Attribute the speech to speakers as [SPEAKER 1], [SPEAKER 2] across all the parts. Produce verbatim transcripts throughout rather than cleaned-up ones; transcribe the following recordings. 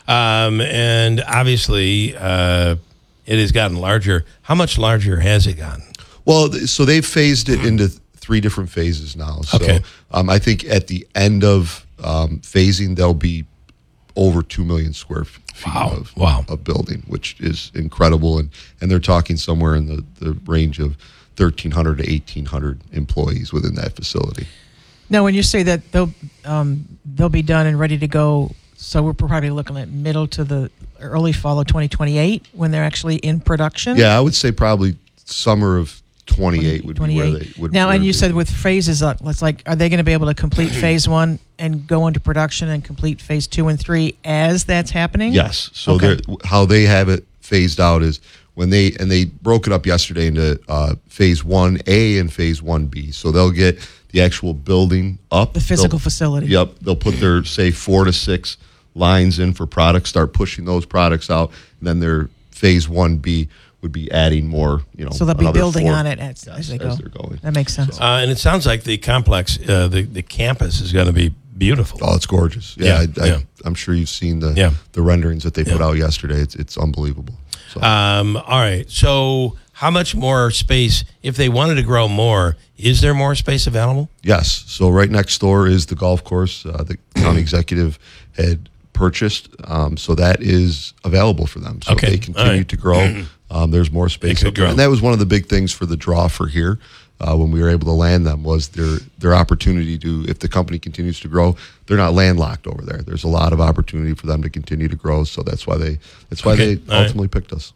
[SPEAKER 1] Um, and obviously, uh, it has gotten larger. How much larger has it gotten?
[SPEAKER 2] Well, so they've phased it into three different phases now. So
[SPEAKER 1] Okay.
[SPEAKER 2] um, I think at the end of um, phasing, there'll be over two million square feet
[SPEAKER 1] Wow.
[SPEAKER 2] of,
[SPEAKER 1] Wow.
[SPEAKER 2] of building, which is incredible. And, and they're talking somewhere in the, the range of thirteen hundred to eighteen hundred employees within that facility.
[SPEAKER 3] Now, when you say that they'll um, they'll be done and ready to go, so we're probably looking at middle to the early fall of twenty twenty-eight when they're actually in production?
[SPEAKER 2] Yeah, I would say probably summer of twenty-eight would be where they would.
[SPEAKER 3] Now,
[SPEAKER 2] where
[SPEAKER 3] and you
[SPEAKER 2] they-
[SPEAKER 3] said with phases, uh, let's like, are they going to be able to complete phase one and go into production and complete phase two and three as that's happening?
[SPEAKER 2] Yes. So
[SPEAKER 3] Okay.
[SPEAKER 2] they're how they have it phased out is when they and they broke it up yesterday into uh, phase one A and phase one B. So they'll get the actual building up,
[SPEAKER 3] The physical
[SPEAKER 2] They'll-
[SPEAKER 3] facility.
[SPEAKER 2] Yep. They'll put their say four to six lines in for products, start pushing those products out, and then their phase one B would be adding more. You know,
[SPEAKER 3] So they'll be
[SPEAKER 2] another
[SPEAKER 3] building
[SPEAKER 2] four-
[SPEAKER 3] on it as,
[SPEAKER 2] yes,
[SPEAKER 3] as they go.
[SPEAKER 2] as they're going.
[SPEAKER 3] That makes sense.
[SPEAKER 1] Uh, and it sounds like the complex, uh, the, the campus is going to be beautiful.
[SPEAKER 2] Oh, it's gorgeous. Yeah,
[SPEAKER 1] Yeah,
[SPEAKER 2] I,
[SPEAKER 1] yeah.
[SPEAKER 2] I, I'm sure you've seen the
[SPEAKER 1] Yeah.
[SPEAKER 2] the renderings that they put
[SPEAKER 1] Yeah.
[SPEAKER 2] out yesterday. It's it's unbelievable. So.
[SPEAKER 1] Um, all right. So how much more space, if they wanted to grow more, is there more space available?
[SPEAKER 2] Yes. So right next door is the golf course. Uh, the county executive had purchased, um, so that is available for them. So
[SPEAKER 1] Okay.
[SPEAKER 2] if they continue
[SPEAKER 1] All right.
[SPEAKER 2] to grow, um, there's more space.
[SPEAKER 1] could
[SPEAKER 2] up there.
[SPEAKER 1] grow.
[SPEAKER 2] And that was one of the big things for the draw for here. Uh, when we were able to land them was their their opportunity to, if the company continues to grow, they're not landlocked over there. There's a lot of opportunity for them to continue to grow. So that's why they that's why
[SPEAKER 1] Okay.
[SPEAKER 2] they
[SPEAKER 1] All right.
[SPEAKER 2] ultimately picked us.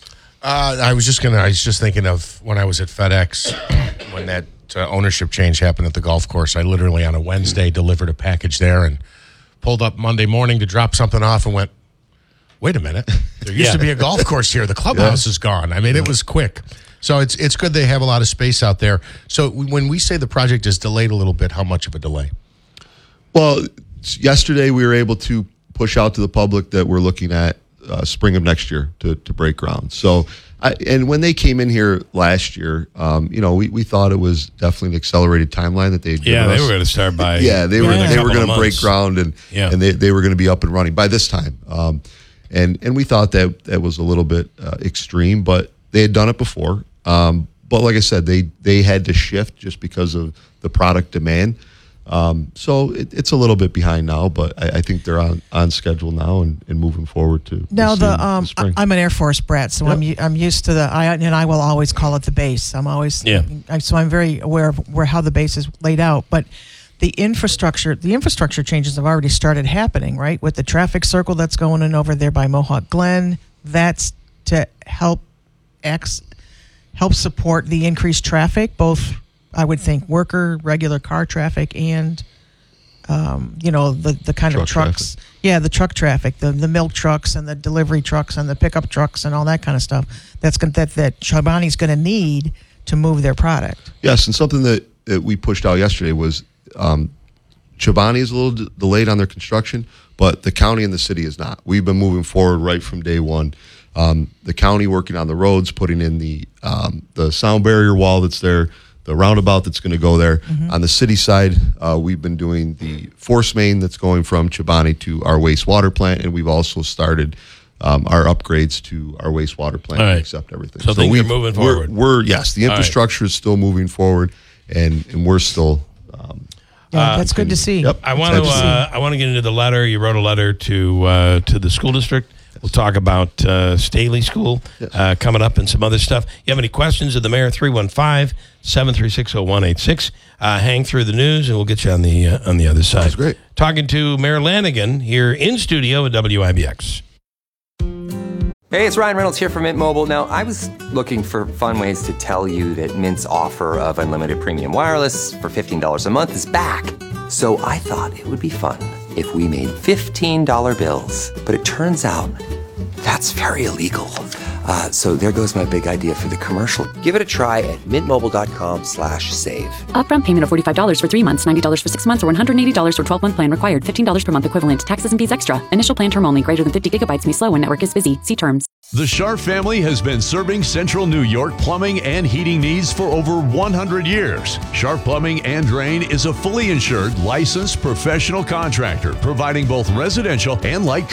[SPEAKER 4] Uh, I was just gonna. I was just thinking of when I was at FedEx when that uh, ownership change happened at the golf course. I literally on a Wednesday delivered a package there and pulled up Monday morning to drop something off and went, "Wait a minute! There used
[SPEAKER 1] Yeah.
[SPEAKER 4] to be a golf course here. The clubhouse is gone." I mean, it was quick. So it's it's good they have a lot of space out there. So when we say the project is delayed a little bit, how much of a delay?
[SPEAKER 2] Well, yesterday we were able to push out to the public that we're looking at uh, spring of next year to, to break ground. So, I, and when they came in here last year, um, you know, we, we thought it was definitely an accelerated timeline that they'd
[SPEAKER 1] Yeah,
[SPEAKER 2] given
[SPEAKER 1] they
[SPEAKER 2] us.
[SPEAKER 1] were going to start by.
[SPEAKER 2] Yeah, they were
[SPEAKER 1] within a
[SPEAKER 2] they were
[SPEAKER 1] couple
[SPEAKER 2] going
[SPEAKER 1] of
[SPEAKER 2] to break
[SPEAKER 1] months.
[SPEAKER 2] ground and
[SPEAKER 1] Yeah.
[SPEAKER 2] and they, they were going to be up and running by this time. Um, and and we thought that that was a little bit uh, extreme, but they had done it before. Um, but like I said, they they had to shift just because of the product demand. Um, so it, it's a little bit behind now, but I, I think they're on, on schedule now and, and moving forward to
[SPEAKER 3] Now
[SPEAKER 2] to
[SPEAKER 3] the
[SPEAKER 2] see
[SPEAKER 3] um,
[SPEAKER 2] spring.
[SPEAKER 3] I- I'm an Air Force brat, so I'm u- I'm used to the I and I will always call it the base. I'm always
[SPEAKER 1] Yeah.
[SPEAKER 3] I, so I'm very aware of where how the base is laid out, but the infrastructure the infrastructure changes have already started happening, right? With the traffic circle that's going in over there by Mohawk Glen, that's to help ex help support the increased traffic, both I would think worker, regular car traffic, and um, you know the the kind
[SPEAKER 2] Truck
[SPEAKER 3] of trucks. Yeah, the truck traffic, the the milk trucks and the delivery trucks and the pickup trucks and all that kind of stuff. That's gonna, that that Chobani's going to need to move their product.
[SPEAKER 2] Yes, and something that, that we pushed out yesterday was um, Chobani is a little d- delayed on their construction, but the county and the city is not. We've been moving forward right from day one. Um, the county working on the roads, putting in the um, the sound barrier wall that's there, the roundabout that's going to go there. On the city side, uh, we've been doing the force main that's going from Chobani to our wastewater plant, and we've also started um, our upgrades to our wastewater plant
[SPEAKER 1] All right.
[SPEAKER 2] to accept everything.
[SPEAKER 1] So things are
[SPEAKER 2] we've-
[SPEAKER 1] moving
[SPEAKER 2] we're-
[SPEAKER 1] forward.
[SPEAKER 2] We're, yes, the
[SPEAKER 1] All right.
[SPEAKER 2] infrastructure is still moving forward, and, and we're still. Um,
[SPEAKER 3] Yeah, that's good to see.
[SPEAKER 2] Yep.
[SPEAKER 1] I want to.
[SPEAKER 2] It's
[SPEAKER 1] Uh, I want to get into the letter. You wrote a letter to uh, to the school district. We'll talk about uh, Staley School uh, coming up and some other stuff. You have any questions of the mayor? three one five, seven three six, zero one eight six. Uh, hang through the news, and we'll get you on the uh, on the other side.
[SPEAKER 2] Sounds great.
[SPEAKER 1] Talking to Mayor Lanigan here in studio at W I B X.
[SPEAKER 5] Hey, it's Ryan Reynolds here from Mint Mobile. Now, I was looking for fun ways to tell you that Mint's offer of unlimited premium wireless for fifteen dollars a month is back. So I thought it would be fun if we made fifteen dollar bills. But it turns out that's very illegal. Uh, so there goes my big idea for the commercial. Give it a try at mintmobile.com slash save.
[SPEAKER 6] Upfront payment of forty-five dollars for three months, ninety dollars for six months, or one hundred eighty dollars for twelve-month plan required. fifteen dollars per month equivalent. Taxes and fees extra. Initial plan term only. Greater than fifty gigabytes may slow when network is busy. See terms.
[SPEAKER 7] The Scharf family has been serving Central New York plumbing and heating needs for over one hundred years. Scharf Plumbing and Drain is a fully insured, licensed professional contractor providing both residential and light